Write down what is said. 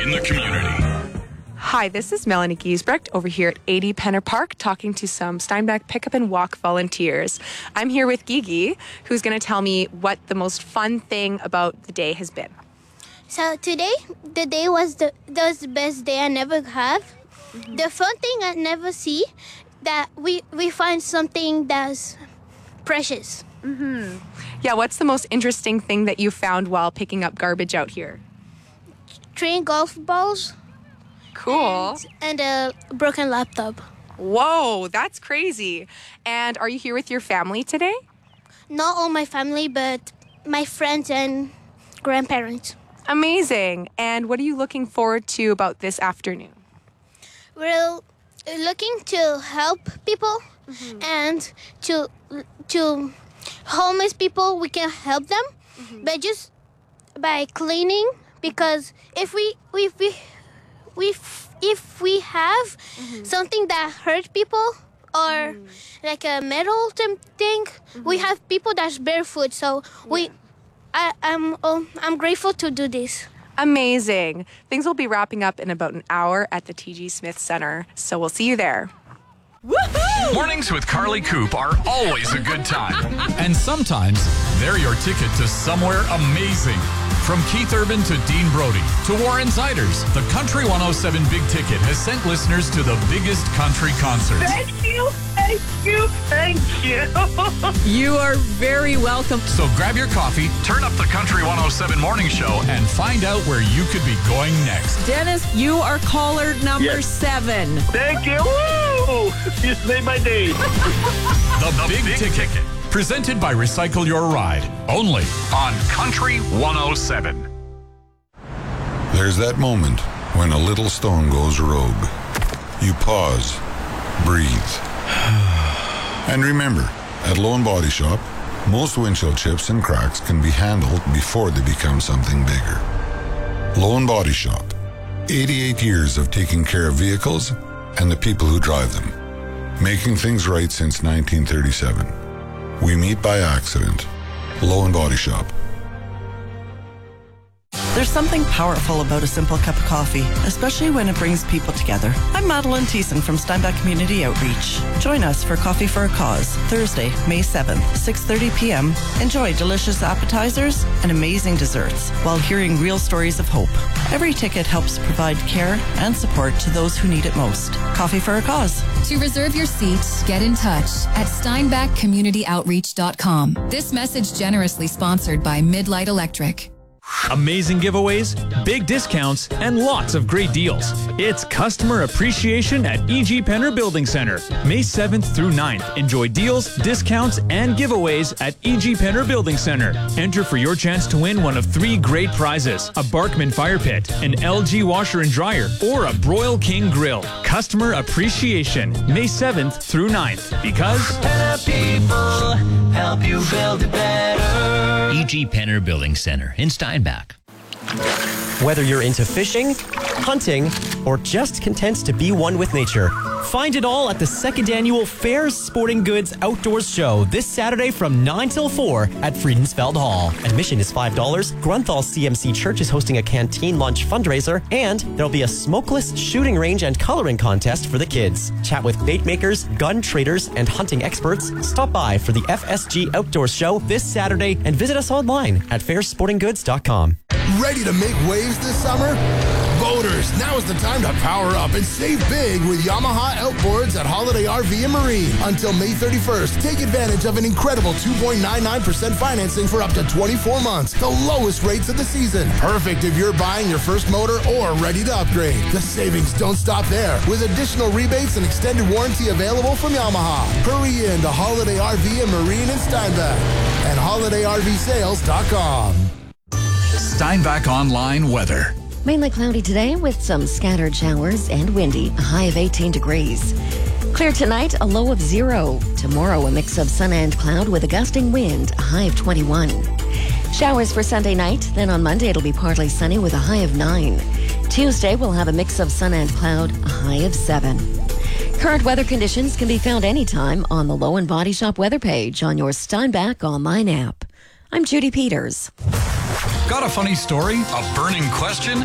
in the community. Hi, this is Melanie Giesbrecht over here at 80 Penner Park talking to some Steinbach Pickup and Walk volunteers. I'm here with Gigi, who's going to tell me what the most fun thing about the day has been. So today, the day was the best day I never have. Mm-hmm. The fun thing I never see, that we find something that's precious. Mm-hmm. Yeah, what's the most interesting thing that you found while picking up garbage out here? 3 golf balls. Cool. And a broken laptop. Whoa, that's crazy. And are you here with your family today? Not all my family, but my friends and grandparents. Amazing. And what are you looking forward to about this afternoon? We're looking to help people and to homeless people. We can help them, but just by cleaning. Because if we have something that hurt people or like a metal thing, we have people that's barefoot. So I'm grateful to do this. Amazing. Things will be wrapping up in about an hour at the T.G. Smith Center. So we'll see you there. Woohoo! Mornings with Carly Coop are always a good time. And sometimes they're your ticket to somewhere amazing. From Keith Urban to Dean Brody to Warren Ziders, the Country 107 Big Ticket has sent listeners to the biggest country concerts. Thank you, thank you, thank you. You are very welcome. So grab your coffee, turn up the Country 107 morning show, and find out where you could be going next. Dennis, you are caller number 7. Thank you. Woo! You made my day. The Big Ticket. Presented by Recycle Your Ride. Only on Country 107. There's that moment when a little stone goes rogue. You pause, breathe. And remember, at Low & Body Shop, most windshield chips and cracks can be handled before they become something bigger. Low & Body Shop. 88 years of taking care of vehicles and the people who drive them. Making things right since 1937. We meet by accident. Low & Body Shop. There's something powerful about a simple cup of coffee, especially when it brings people together. I'm Madeline Thiessen from Steinbach Community Outreach. Join us for Coffee for a Cause, Thursday, May 7th, 6:30 p.m. Enjoy delicious appetizers and amazing desserts while hearing real stories of hope. Every ticket helps provide care and support to those who need it most. Coffee for a Cause. To reserve your seat, get in touch at steinbachcommunityoutreach.com. This message generously sponsored by Midlight Electric. Amazing giveaways, big discounts, and lots of great deals. It's Customer Appreciation at E.G. Penner Building Center. May 7th through 9th. Enjoy deals, discounts, and giveaways at E.G. Penner Building Center. Enter for your chance to win one of 3 great prizes: a Barkman fire pit, an LG washer and dryer, or a Broil King grill. Customer Appreciation, May 7th through 9th. Because Penner people help you build it better. E.G. Penner Building Center in Steinbach. Whether you're into fishing, hunting, or just content to be one with nature, find it all at the 2nd Annual Fairs Sporting Goods Outdoors Show this Saturday from 9 till 4 at Friedensfeld Hall. Admission is $5. Grunthal CMC Church is hosting a canteen lunch fundraiser, and there'll be a smokeless shooting range and coloring contest for the kids. Chat with bait makers, gun traders, and hunting experts. Stop by for the FSG Outdoors Show this Saturday and visit us online at fairsportinggoods.com. Ready to make waves this summer? Boaters, now is the time to power up and save big with Yamaha Outboards at Holiday RV and Marine. Until May 31st, take advantage of an incredible 2.99% financing for up to 24 months, the lowest rates of the season. Perfect if you're buying your first motor or ready to upgrade. The savings don't stop there, with additional rebates and extended warranty available from Yamaha. Hurry in to Holiday RV and Marine in Steinbach at holidayrvsales.com. Steinbach Online weather. Mainly cloudy today with some scattered showers and windy, a high of 18 degrees. Clear tonight, a low of 0. Tomorrow, a mix of sun and cloud with a gusting wind, a high of 21. Showers for Sunday night, then on Monday it'll be partly sunny with a high of 9. Tuesday, we'll have a mix of sun and cloud, a high of 7. Current weather conditions can be found anytime on the Low & Body Shop weather page on your Steinbach online app. I'm Judy Peters. Got a funny story? A burning question?